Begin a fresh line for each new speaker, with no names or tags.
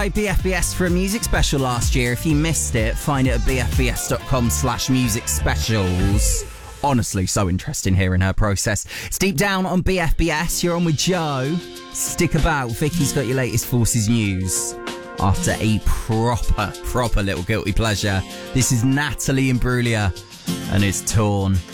BFBS for a music special last year. If you missed it, find it at bfbs.com/music specials. Honestly, so interesting hearing her process. It's Deep Down on BFBS. You're on with Joe. Stick about. Vicky's got your latest Forces news. After a proper little guilty pleasure. This is Natalie Imbruglia and it's Torn.